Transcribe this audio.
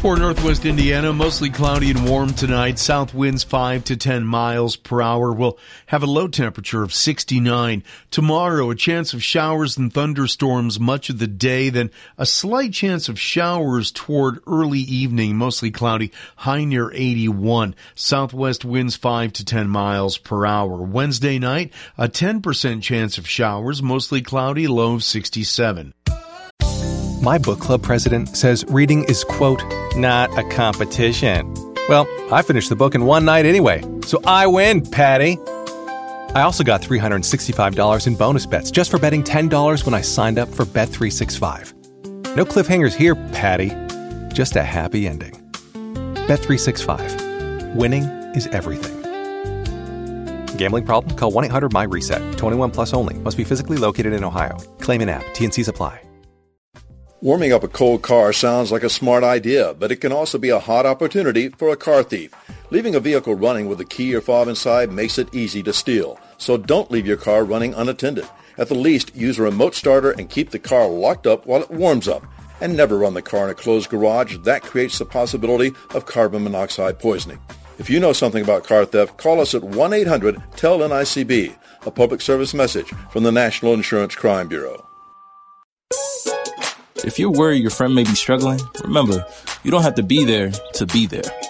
For northwest Indiana, mostly cloudy and warm tonight. South winds 5 to 10 miles per hour. We'll have a low temperature of 69. Tomorrow, a chance of showers and thunderstorms much of the day, then a slight chance of showers toward early evening, mostly cloudy, high near 81. Southwest winds 5 to 10 miles per hour. Wednesday night, a 10% chance of showers, mostly cloudy, low of 67. My book club president says reading is, quote, not a competition. Well, I finished the book in one night anyway, so I win, Patty. I also got $365 in bonus bets just for betting $10 when I signed up for Bet365. No cliffhangers here, Patty. Just a happy ending. Bet365. Winning is everything. Gambling problem? Call 1-800-MY-RESET. 21 plus only. Must be physically located in Ohio. Claim in app. T&Cs apply. Warming up a cold car sounds like a smart idea, but it can also be a hot opportunity for a car thief. Leaving a vehicle running with a key or fob inside makes it easy to steal. So don't leave your car running unattended. At the least, use a remote starter and keep the car locked up while it warms up. And never run the car in a closed garage. That creates the possibility of carbon monoxide poisoning. If you know something about car theft, call us at 1-800-TEL-NICB, a public service message from the National Insurance Crime Bureau. If you're worried your friend may be struggling, remember, you don't have to be there to be there.